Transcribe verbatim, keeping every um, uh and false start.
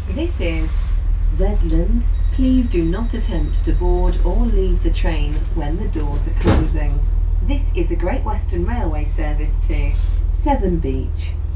This is Redland. Please do not attempt to board or leave the train when the doors are closing. This is a Great Western Railway service to Severn Beach.